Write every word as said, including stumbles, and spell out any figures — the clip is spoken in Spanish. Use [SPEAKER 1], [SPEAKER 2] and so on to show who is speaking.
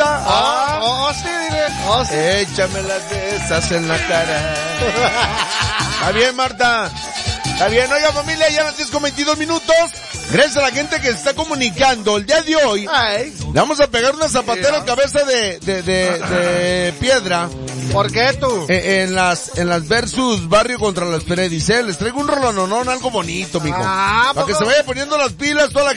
[SPEAKER 1] Ah,
[SPEAKER 2] Oh, sí, dile. Oh, sí.
[SPEAKER 1] échame las de esas en la cara. Está bien, Marta. Está bien, oiga familia, ya a las diez con veintidós minutos. Gracias a la gente que se está comunicando. El día de hoy,
[SPEAKER 2] Ay.
[SPEAKER 1] le vamos a pegar una zapatera en cabeza de, de, de, de piedra.
[SPEAKER 2] ¿Por qué tú?
[SPEAKER 1] Eh, en las, en las versus Barrio contra los Peredis, eh. Les traigo un rolononón, algo bonito, mijo.
[SPEAKER 2] Ah,
[SPEAKER 1] para que
[SPEAKER 2] ¿poco?
[SPEAKER 1] se vaya poniendo las pilas toda la